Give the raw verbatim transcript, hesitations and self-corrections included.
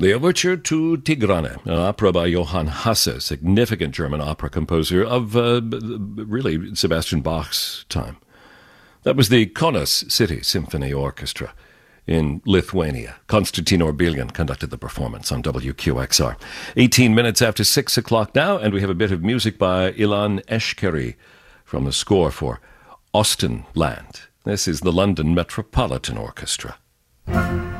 The Overture to Tigrane, an opera by Johann Hasse, significant German opera composer of uh, really Sebastian Bach's time. That was the Kaunas City Symphony Orchestra in Lithuania. Konstantin Orbelian conducted the performance on W Q X R. eighteen minutes after six o'clock now, and we have a bit of music by Ilan Eshkeri from the score for Austenland. This is the London Metropolitan Orchestra.